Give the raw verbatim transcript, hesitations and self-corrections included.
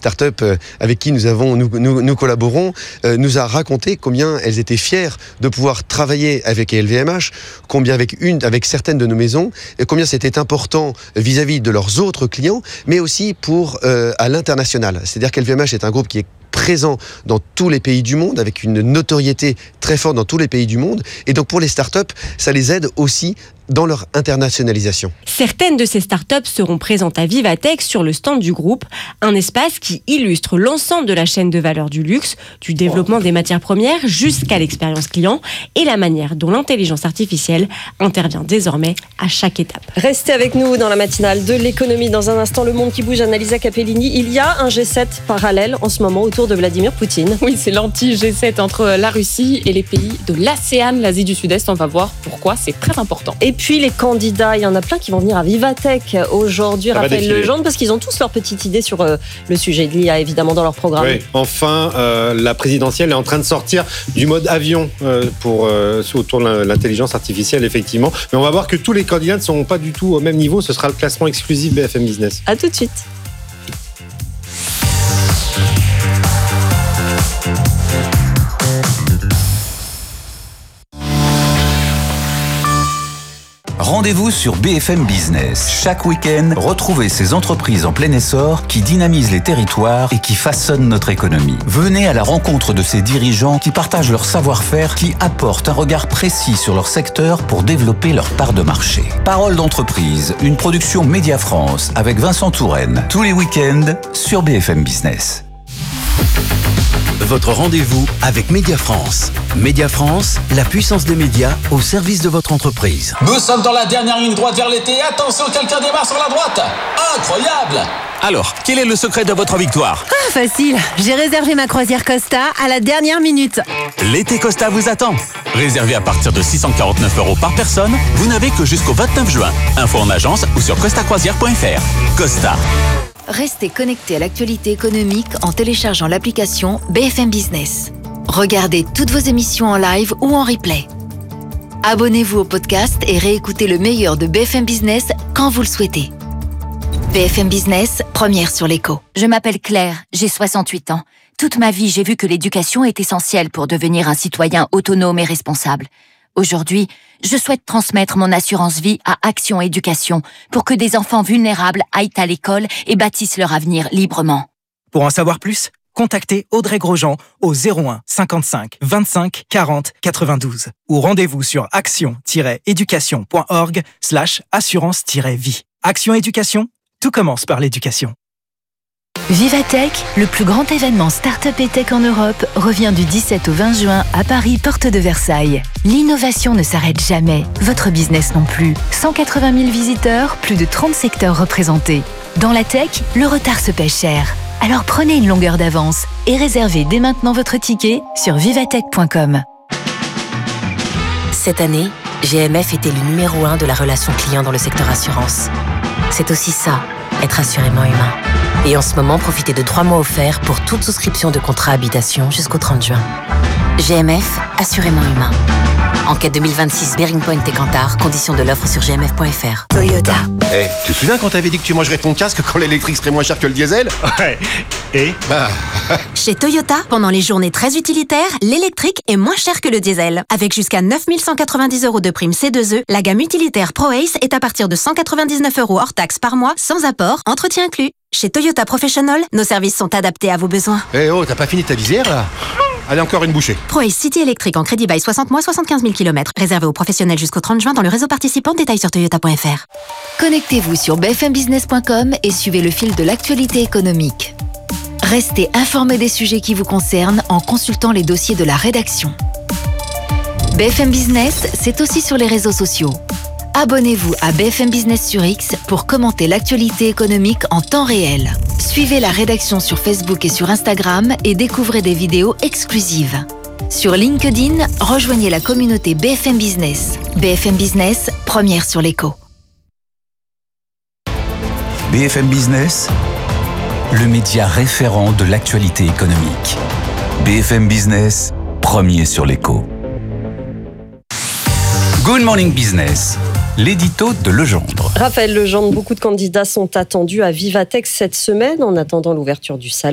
start-up avec qui nous, avons, nous, nous, nous collaborons euh, nous a raconté combien elles étaient fières de pouvoir travailler avec L V M H, combien avec, une, avec certaines de nos maisons, et combien c'était important vis-à-vis de leurs autres clients, mais aussi pour, euh, à l'international. C'est-à-dire qu'L V M H est un groupe qui est présent dans tous les pays du monde, avec une notoriété très forte dans tous les pays du monde. Et donc pour les startups, ça les aide aussi dans leur internationalisation. Certaines de ces startups seront présentes à Vivatech sur le stand du groupe, un espace qui illustre l'ensemble de la chaîne de valeur du luxe, du développement des matières premières jusqu'à l'expérience client et la manière dont l'intelligence artificielle intervient désormais à chaque étape. Restez avec nous dans la matinale de l'économie. Dans un instant, Le Monde qui bouge, Annalisa Capellini. Il y a un G sept parallèle en ce moment autour de Vladimir Poutine. Oui, c'est l'anti-G sept entre la Russie et les pays de l'ASEAN, l'Asie du Sud-Est. On va voir pourquoi c'est très important. Et puis les candidats, il y en a plein qui vont venir à Vivatech aujourd'hui, Ça Raphaël Legendre, parce qu'ils ont tous leur petite idée sur euh, le sujet de l'I A, évidemment, dans leur programme. Oui, enfin, euh, la présidentielle est en train de sortir du mode avion euh, pour, euh, autour de l'intelligence artificielle, effectivement. Mais on va voir que tous les candidats ne sont pas du tout au même niveau. Ce sera le classement exclusif B F M Business. À tout de suite. Rendez-vous sur B F M Business. Chaque week-end, retrouvez ces entreprises en plein essor qui dynamisent les territoires et qui façonnent notre économie. Venez à la rencontre de ces dirigeants qui partagent leur savoir-faire, qui apportent un regard précis sur leur secteur pour développer leur part de marché. Parole d'entreprise, une production Média France avec Vincent Touraine. Tous les week-ends sur B F M Business. Votre rendez-vous avec Média France. Média France, la puissance des médias au service de votre entreprise. Nous sommes dans la dernière ligne droite vers l'été. Attention, quelqu'un démarre sur la droite. Incroyable! Alors, quel est le secret de votre victoire? Ah, facile. J'ai réservé ma croisière Costa à la dernière minute. L'été Costa vous attend. Réservé à partir de six cent quarante-neuf euros par personne, vous n'avez que jusqu'au vingt-neuf juin. Info en agence ou sur costa croisière point f r. Costa. Restez connectés à l'actualité économique en téléchargeant l'application B F M Business. Regardez toutes vos émissions en live ou en replay. Abonnez-vous au podcast et réécoutez le meilleur de B F M Business quand vous le souhaitez. B F M Business, première sur l'écho. Je m'appelle Claire, j'ai soixante-huit ans. Toute ma vie, j'ai vu que l'éducation est essentielle pour devenir un citoyen autonome et responsable. Aujourd'hui, je souhaite transmettre mon assurance vie à Action Éducation pour que des enfants vulnérables aillent à l'école et bâtissent leur avenir librement. Pour en savoir plus, contactez Audrey Grosjean au zéro un cinquante-cinq vingt-cinq quarante quatre-vingt-douze ou rendez-vous sur action-éducation.org slash assurance-vie. Action Éducation, tout commence par l'éducation. Vivatech, le plus grand événement Start-up et Tech en Europe, revient du dix-sept au vingt juin à Paris, porte de Versailles. L'innovation ne s'arrête jamais, votre business non plus. cent quatre-vingt mille visiteurs, plus de trente secteurs représentés. Dans la tech, le retard se paie cher. Alors prenez une longueur d'avance et réservez dès maintenant votre ticket sur vivatech point com. Cette année, G M F était le numéro un de la relation client dans le secteur assurance. C'est aussi ça, être assurément humain. Et en ce moment, profitez de trois mois offerts pour toute souscription de contrat habitation jusqu'au trente juin. G M F, assurément humain. Enquête deux mille vingt-six, Bearing Point et Kantar. Conditions de l'offre sur g m f point f r. Toyota. Eh, hey, tu te souviens quand t'avais dit que tu mangerais ton casque quand l'électrique serait moins cher que le diesel? Ouais. Et bah... Chez Toyota, pendant les journées très utilitaires, l'électrique est moins cher que le diesel. Avec jusqu'à neuf mille cent quatre-vingt-dix euros de prime C deux E, la gamme utilitaire ProAce est à partir de cent quatre-vingt-dix-neuf euros hors taxe par mois, sans apport, entretien inclus. Chez Toyota Professional, nos services sont adaptés à vos besoins. Eh hey, oh, t'as pas fini ta visière là? Allez, encore une bouchée. ProAce City électrique en crédit bail soixante mois, soixante-quinze mille kilomètres. Réservé aux professionnels jusqu'au trente juin dans le réseau participant. Détails sur toyota point f r. Connectez-vous sur b f m business point com et suivez le fil de l'actualité économique. Restez informés des sujets qui vous concernent en consultant les dossiers de la rédaction. B F M Business, c'est aussi sur les réseaux sociaux. Abonnez-vous à B F M Business sur X pour commenter l'actualité économique en temps réel. Suivez la rédaction sur Facebook et sur Instagram et découvrez des vidéos exclusives. Sur LinkedIn, rejoignez la communauté B F M Business. B F M Business, première sur l'écho. B F M Business, le média référent de l'actualité économique. B F M Business, premier sur l'écho. Good Morning Business, l'édito de Legendre. Raphaël Legendre, beaucoup de candidats sont attendus à Vivatech cette semaine en attendant l'ouverture du salon.